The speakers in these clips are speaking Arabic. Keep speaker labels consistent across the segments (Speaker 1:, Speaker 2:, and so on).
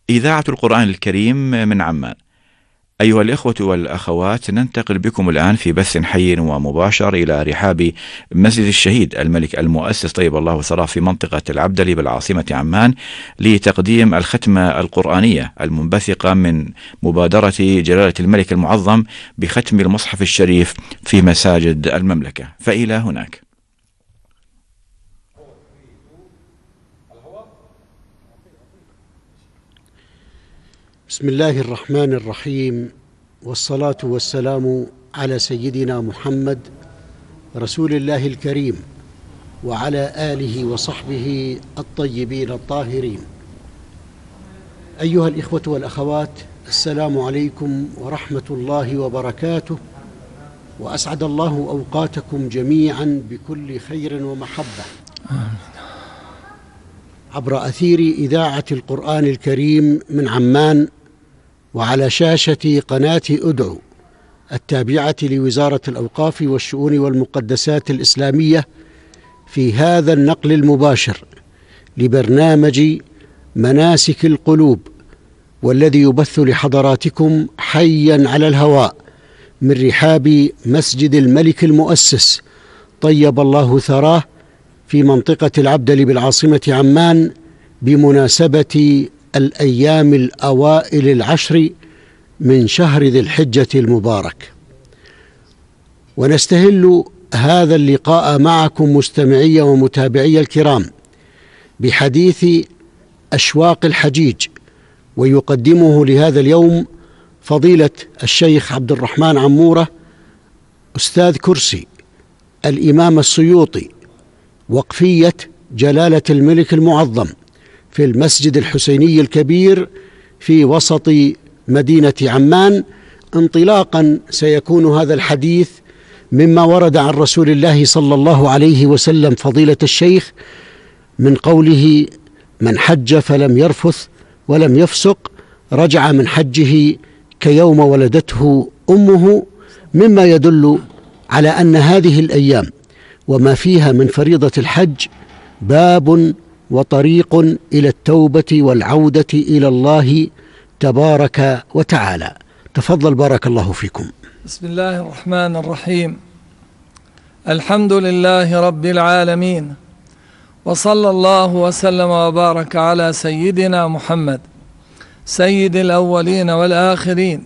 Speaker 1: إذاعة القرآن الكريم من عمان. أيها الإخوة والأخوات، ننتقل بكم الآن في بث حي ومباشر إلى رحاب مسجد الشهيد الملك المؤسس طيب الله ثراه في منطقة العبدلي بالعاصمة عمان لتقديم الختمة القرآنية المنبثقة من مبادرة جلالة الملك المعظم بختم المصحف الشريف في مساجد المملكة. فإلى هناك.
Speaker 2: بسم الله الرحمن الرحيم، والصلاة والسلام على سيدنا محمد رسول الله الكريم وعلى آله وصحبه الطيبين الطاهرين. أيها الإخوة والأخوات، السلام عليكم ورحمة الله وبركاته، وأسعد الله أوقاتكم جميعا بكل خير ومحبة عبر أثير إذاعة القرآن الكريم من عمان وعلى شاشة قناة أدعو التابعة لوزارة الأوقاف والشؤون والمقدسات الإسلامية في هذا النقل المباشر لبرنامج مناسك القلوب، والذي يبث لحضراتكم حيا على الهواء من رحاب مسجد الملك المؤسس طيب الله ثراه في منطقة العبدلي بالعاصمة عمان بمناسبة الأيام الأوائل العشر من شهر ذي الحجة المبارك. ونستهل هذا اللقاء معكم مستمعي ومتابعي الكرام بحديث أشواق الحجيج، ويقدمه لهذا اليوم فضيلة الشيخ عبد الرحمن عمورة أستاذ كرسي الإمام السيوطي وقفية جلالة الملك المعظم في المسجد الحسيني الكبير في وسط مدينة عمان. انطلاقا سيكون هذا الحديث مما ورد عن رسول الله صلى الله عليه وسلم فضيلة الشيخ من قوله: من حج فلم يرفث ولم يفسق رجع من حجه كيوم ولدته أمه، مما يدل على أن هذه الأيام وما فيها من فريضة الحج باب وطريق إلى التوبة والعودة إلى الله تبارك وتعالى. تفضل بارك الله فيكم.
Speaker 3: بسم الله الرحمن الرحيم. الحمد لله رب العالمين، وصلى الله وسلم وبارك على سيدنا محمد سيد الأولين والآخرين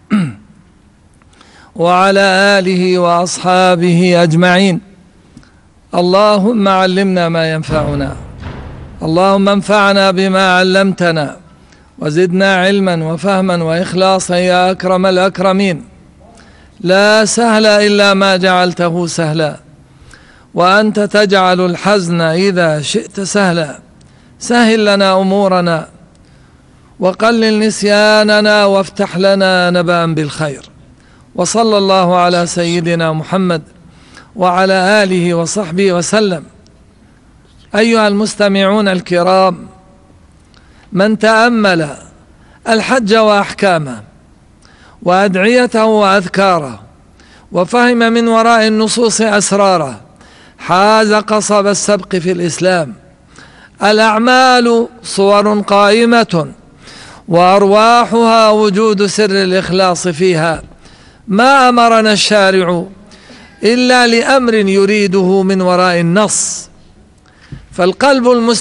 Speaker 3: وعلى آله وأصحابه أجمعين. اللهم علمنا ما ينفعنا، اللهم انفعنا بما علمتنا، وزدنا علما وفهما وإخلاصا يا أكرم الأكرمين. لا سهل إلا ما جعلته سهلا، وأنت تجعل الحزن إذا شئت سهلا. سهل لنا أمورنا وقلل نسياننا وافتح لنا نبأ بالخير. وصلى الله على سيدنا محمد وعلى آله وصحبه وسلم. أيها المستمعون الكرام، من تأمل الحج وأحكامه وأدعيته وأذكاره وفهم من وراء النصوص أسراره حاز قصب السبق في الإسلام. الأعمال صور قائمة وأرواحها وجود سر الإخلاص فيها. ما أمرنا الشارع إلا لأمر يريده من وراء النص، فالقلب